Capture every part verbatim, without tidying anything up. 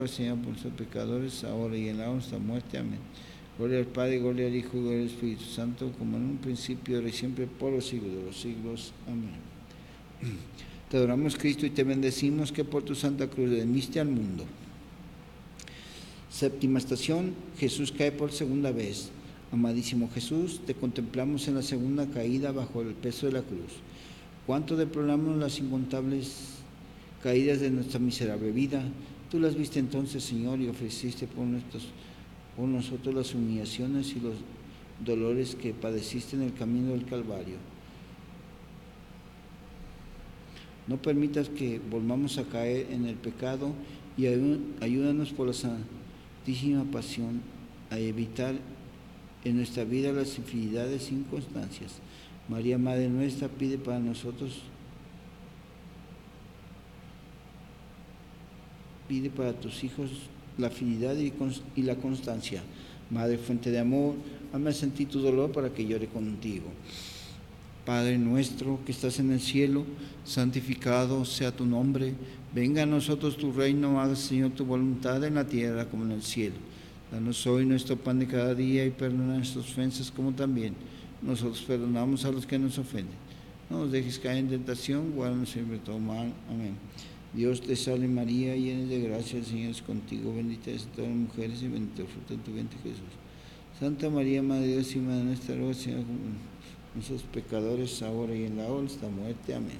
Señor, por nuestros pecadores, ahora y en la hora de nuestra muerte. Amén. Gloria al Padre, gloria al Hijo y gloria al Espíritu Santo, como en un principio, ahora y siempre, por los siglos de los siglos. Amén. Te adoramos, Cristo, y te bendecimos que por tu Santa Cruz redimiste al mundo. Séptima estación, Jesús cae por segunda vez. Amadísimo Jesús, te contemplamos en la segunda caída bajo el peso de la cruz. Cuánto deploramos las incontables caídas de nuestra miserable vida. Tú las viste entonces, Señor, y ofreciste por, nuestros, por nosotros las humillaciones y los dolores que padeciste en el camino del Calvario. No permitas que volvamos a caer en el pecado y ayúdanos por la santísima pasión a evitar en nuestra vida las infidelidades e inconstancias. María, Madre nuestra, pide para nosotros Pide para tus hijos la fidelidad y la constancia. Madre, fuente de amor, hazme sentir tu dolor para que llore contigo. Padre nuestro que estás en el cielo, santificado sea tu nombre. Venga a nosotros tu reino, haga, Señor, tu voluntad en la tierra como en el cielo. Danos hoy nuestro pan de cada día y perdona nuestras ofensas como también nosotros perdonamos a los que nos ofenden. No nos dejes caer en tentación, guárdanos siempre de todo mal. Amén. Dios te salve María, llena de gracia, el Señor es contigo, bendita eres entre todas las mujeres y bendito el fruto de tu vientre Jesús. Santa María, Madre de Dios y Madre nuestra, ruega, Señor, nuestros pecadores, ahora y en la hora de nuestra muerte. Amén.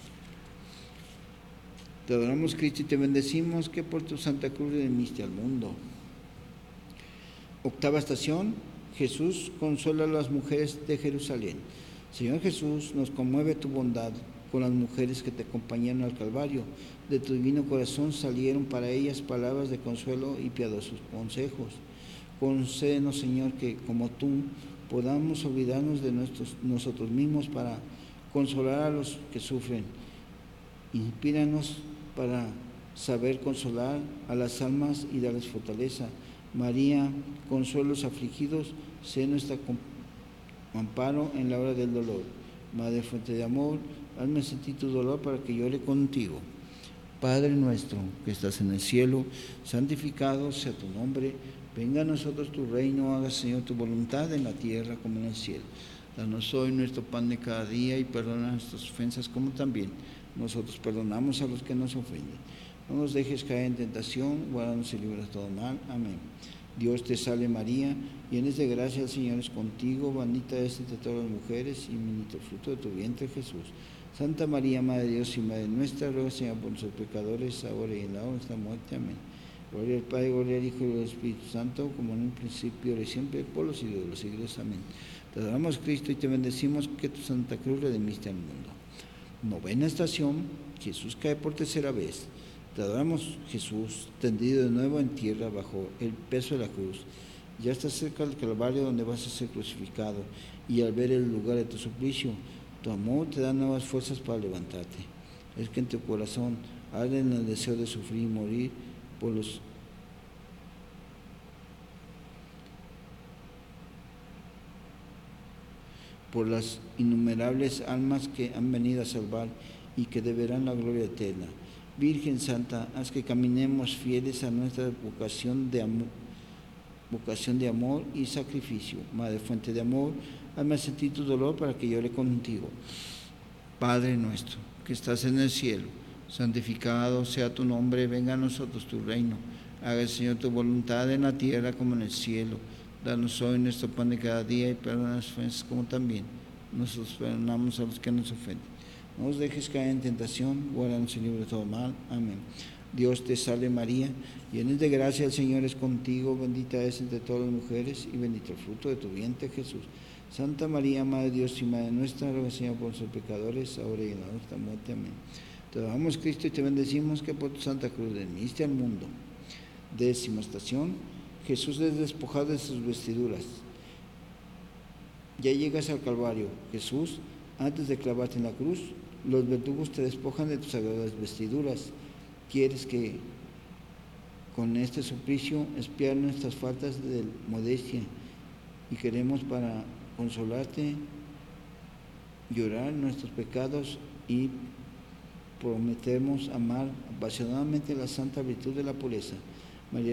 Te adoramos, Cristo, y te bendecimos que por tu Santa Cruz redimiste al mundo. Octava estación, Jesús consuela a las mujeres de Jerusalén. Señor Jesús, nos conmueve tu bondad con las mujeres que te acompañaron al Calvario. De tu divino corazón salieron para ellas palabras de consuelo y piadosos consejos. Concédenos, Señor, que como tú podamos olvidarnos de nuestros, nosotros mismos para consolar a los que sufren. Inspíranos para saber consolar a las almas y darles fortaleza. María, consuela a los afligidos, sé nuestro amparo en la hora del dolor. Madre, fuente de amor, hazme sentir tu dolor para que llore contigo. Padre nuestro que estás en el cielo, santificado sea tu nombre. Venga a nosotros tu reino, haga, Señor, tu voluntad en la tierra como en el cielo. Danos hoy nuestro pan de cada día y perdona nuestras ofensas como también nosotros perdonamos a los que nos ofenden. No nos dejes caer en tentación, guárdanos y líbranos de todo mal. Amén. Dios te salve María, llena de gracia, el Señor es contigo, bendita eres entre todas las mujeres y bendito el fruto de tu vientre Jesús. Santa María, Madre de Dios y Madre nuestra, ruega, Señor, por nuestros pecadores, ahora y en la hora de nuestra muerte. Amén. Gloria al Padre, gloria al Hijo y gloria al Espíritu Santo, como en un principio, ahora y siempre, por los siglos de los siglos. Amén. Te adoramos, Cristo, y te bendecimos que tu Santa Cruz redimiste al mundo. Novena estación, Jesús cae por tercera vez. Te adoramos, Jesús, tendido de nuevo en tierra bajo el peso de la cruz. Ya estás cerca del Calvario donde vas a ser crucificado, y al ver el lugar de tu suplicio, tu amor te da nuevas fuerzas para levantarte. Es que en tu corazón arde en el deseo de sufrir y morir por los por las innumerables almas que han venido a salvar y que deberán la gloria eterna. Virgen Santa, haz que caminemos fieles a nuestra vocación de amor, vocación de amor y sacrificio. Madre, fuente de amor, hazme sentir tu dolor para que llore contigo. Padre nuestro, que estás en el cielo, santificado sea tu nombre, venga a nosotros tu reino. Haga, Señor, tu voluntad en la tierra como en el cielo. Danos hoy nuestro pan de cada día y perdona las ofensas como también nosotros perdonamos a los que nos ofenden. No nos dejes caer en tentación, guárdanos y líbranos de todo mal. Amén. Dios te salve María, llena de gracia, el Señor es contigo, bendita eres entre todas las mujeres y bendito el fruto de tu vientre Jesús. Santa María, Madre de Dios y Madre nuestra, ruega, Señor, por nuestros pecadores, ahora y en la hora de nuestra muerte. Amén. Te adoramos, Cristo, y te bendecimos que por tu Santa Cruz redimiste al mundo. Décima estación, Jesús es despojado de sus vestiduras. Ya llegas al Calvario. Jesús, antes de clavarte en la cruz, los verdugos te despojan de tus sagradas vestiduras. Quieres que con este suplicio expiar nuestras faltas de modestia y queremos para consolarte llorar nuestros pecados y prometemos amar apasionadamente la santa virtud de la pureza.